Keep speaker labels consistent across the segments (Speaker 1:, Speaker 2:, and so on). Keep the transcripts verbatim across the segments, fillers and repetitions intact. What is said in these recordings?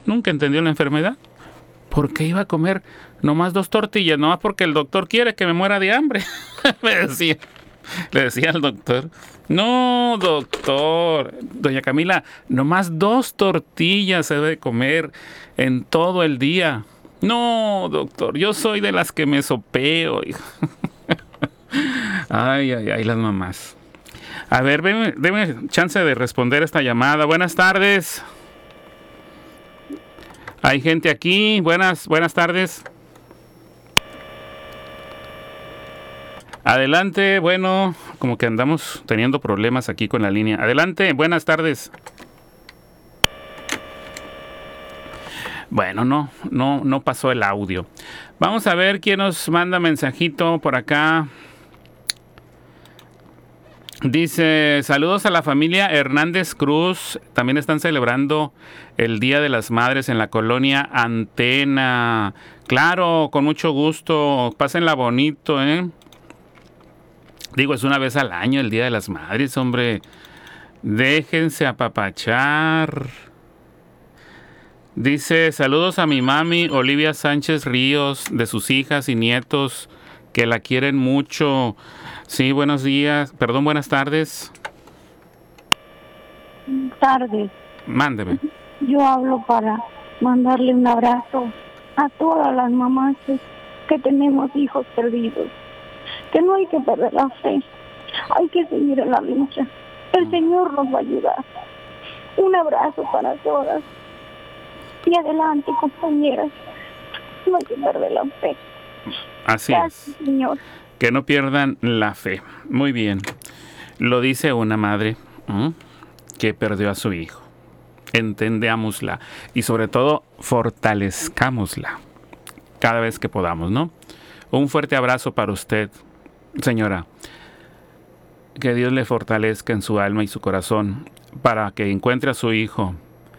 Speaker 1: Nunca entendió la enfermedad. ¿Por qué iba a comer nomás dos tortillas? Nomás porque el doctor quiere que me muera de hambre. Me decía. Le decía al doctor. No, doctor. Doña Camila, nomás dos tortillas se debe comer en todo el día. No, doctor, yo soy de las que me sopeo. Ay, ay, ay, las mamás. A ver, deme, deme chance de responder esta llamada. Buenas tardes. Hay gente aquí. Buenas, buenas tardes. Adelante, bueno, como que andamos teniendo problemas aquí con la línea. Adelante, buenas tardes. Bueno, no, no, no pasó el audio. Vamos a ver quién nos manda mensajito por acá. Dice, saludos a la familia Hernández Cruz. También están celebrando el Día de las Madres en la colonia Antena. Claro, con mucho gusto. Pásenla bonito, ¿eh? Digo, es una vez al año el Día de las Madres, hombre. Déjense apapachar. Dice, saludos a mi mami Olivia Sánchez Ríos, de sus hijas y nietos, que la quieren mucho. Sí, buenos días. Perdón, buenas tardes.
Speaker 2: Buenas tardes.
Speaker 1: Mándeme.
Speaker 2: Yo hablo para mandarle un abrazo a todas las mamás que, que tenemos hijos perdidos. Que no hay que perder la fe, hay que seguir en la lucha. El Señor nos va a ayudar. Un abrazo para todas. Y adelante, compañeras. No hay que perder la fe.
Speaker 1: Así
Speaker 2: Gracias,
Speaker 1: es.
Speaker 2: Señor.
Speaker 1: Que no pierdan la fe. Muy bien. Lo dice una madre, ¿eh?, que perdió a su hijo. Entendámosla. Y sobre todo, fortalezcámosla cada vez que podamos, ¿no? Un fuerte abrazo para usted, señora. Que Dios le fortalezca en su alma y su corazón para que encuentre a su hijo.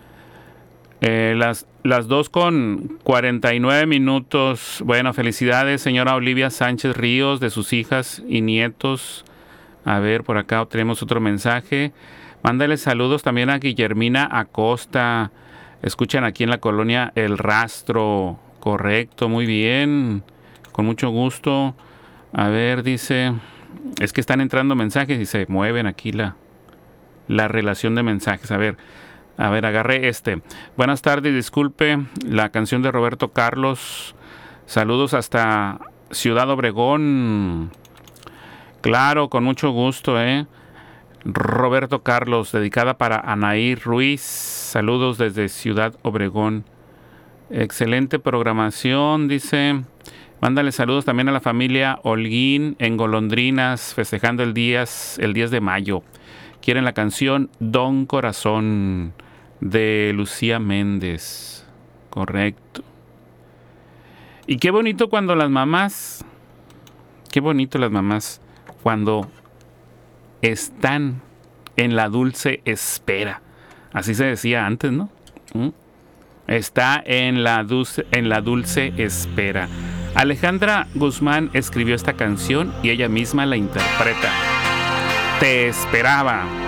Speaker 1: Eh, las, las dos con cuarenta y nueve minutos. Bueno, felicidades, señora Olivia Sánchez Ríos, de sus hijas y nietos. A ver, por acá tenemos otro mensaje. Mándale saludos también a Guillermina Acosta. Escuchan aquí en la colonia El Rastro. Correcto, muy bien. Con mucho gusto. A ver, dice... Es que están entrando mensajes y se mueven aquí la, la relación de mensajes. A ver, a ver, agarré este. Buenas tardes, disculpe. La canción de Roberto Carlos. Saludos hasta Ciudad Obregón. Claro, con mucho gusto, ¿eh? Roberto Carlos, dedicada para Anaí Ruiz. Saludos desde Ciudad Obregón. Excelente programación, dice... Mándale saludos también a la familia Holguín en Golondrinas, festejando el día, el diez de mayo. Quieren la canción Don Corazón de Lucía Méndez. Correcto. Y qué bonito cuando las mamás, qué bonito las mamás, cuando están en la dulce espera. Así se decía antes, ¿no? ¿Mm? Está en la dulce, en la dulce espera. Alejandra Guzmán escribió esta canción y ella misma la interpreta. Te esperaba.